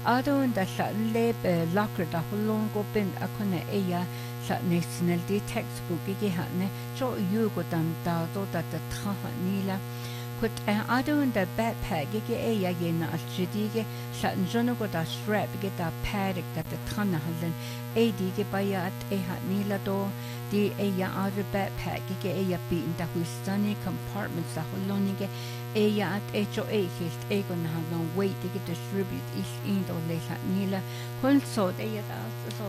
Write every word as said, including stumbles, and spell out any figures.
Adon da sa lebe locker da holong go bin akone eya sa national de textbook ge hanne jo yu go dan da do da da tra nila kut adon da backpack ge eya ge na alchidige sa njono go da strap ge da pad da da trana halen e di ge bayat e ha nila do di eya other backpack ge eya bi in da hustani compartments da holong ge eya at H O A helt egon ha no weight ge distribute is in do le ha nila hun so de ya da